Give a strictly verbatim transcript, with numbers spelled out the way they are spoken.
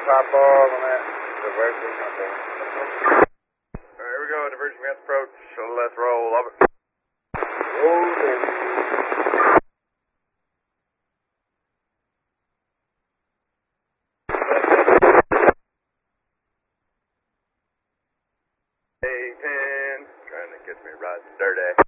top ball on that diversion. Okay. Alright, here we go. Diversion advance approach. Let's roll. Over. Rolling. Hey, ten. Trying to get me right dirty.